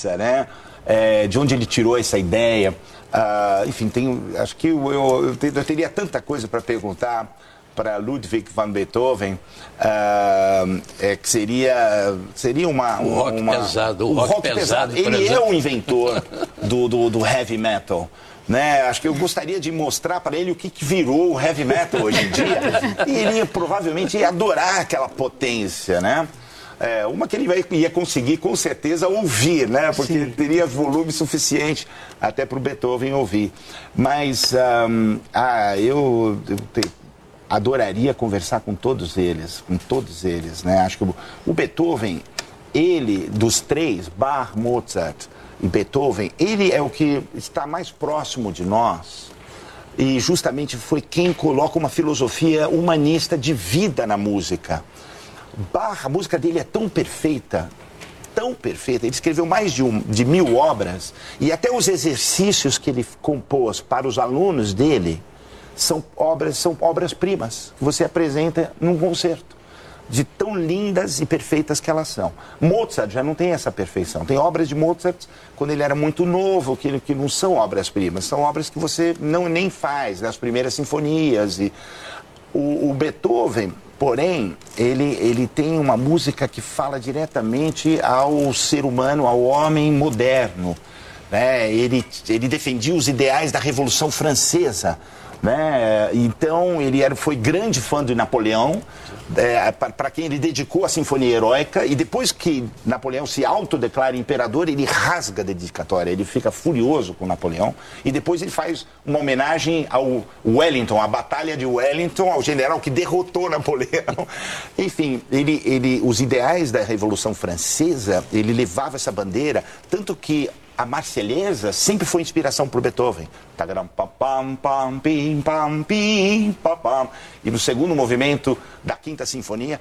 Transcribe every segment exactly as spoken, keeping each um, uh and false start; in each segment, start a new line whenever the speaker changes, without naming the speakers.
complexa, né? É, de onde ele tirou essa ideia. Uh, enfim, tem, acho que eu, eu, eu teria tanta coisa para perguntar para Ludwig van Beethoven, uh, é, que seria, seria uma...
O rock
uma,
pesado. O
um
rock,
rock
pesado,
pesado. Ele
exemplo.
é o inventor do, do, do heavy metal. Né? Acho que eu gostaria de mostrar para ele o que, que virou o heavy metal hoje em dia. E ele provavelmente ia adorar aquela potência, né? É, uma que ele vai, ia conseguir com certeza ouvir, né? Porque Sim. teria volume suficiente até para o Beethoven ouvir. Mas um, ah, eu, eu te, adoraria conversar com todos eles, com todos eles, né? Acho que o, o Beethoven, ele, dos três, Bach, Mozart e Beethoven, ele é o que está mais próximo de nós e justamente foi quem coloca uma filosofia humanista de vida na música. Bach, a música dele é tão perfeita, tão perfeita, ele escreveu mais de, um, de mil obras e até os exercícios que ele compôs para os alunos dele são obras, são obras-primas que você apresenta num concerto. De tão lindas e perfeitas que elas são. Mozart já não tem essa perfeição. Tem obras de Mozart quando ele era muito novo, que, que não são obras-primas, são obras que você não nem faz, nas primeiras sinfonias. E o, o Beethoven, porém, ele, ele tem uma música que fala diretamente ao ser humano, ao homem moderno. Né? Ele, ele defendia os ideais da Revolução Francesa. Né? Então, ele era, foi grande fã de Napoleão, é, para quem ele dedicou a Sinfonia Heróica, e depois que Napoleão se autodeclara imperador, ele rasga a dedicatória, ele fica furioso com Napoleão, e depois ele faz uma homenagem ao Wellington, a Batalha de Wellington, ao general que derrotou Napoleão. Enfim, ele, ele, os ideais da Revolução Francesa, ele levava essa bandeira, tanto que a Marselhesa sempre foi inspiração para o Beethoven. E no segundo movimento da Quinta Sinfonia,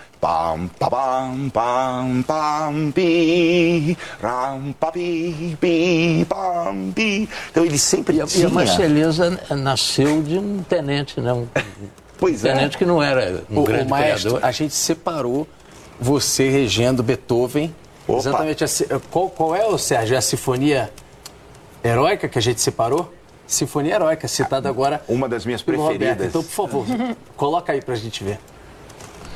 então ele sempre
e a,
tinha...
E a Marselhesa nasceu de um tenente, né? Um,
pois
um tenente
é.
que não era um
o,
grande
o maestro,
criador.
A gente separou você regendo Beethoven.
Opa.
Exatamente. A, qual, qual é, o Sérgio? É a Sinfonia Heróica que a gente separou? Sinfonia Heróica, citada agora...
Uma das minhas preferidas.
Então, por favor, coloca aí pra gente ver.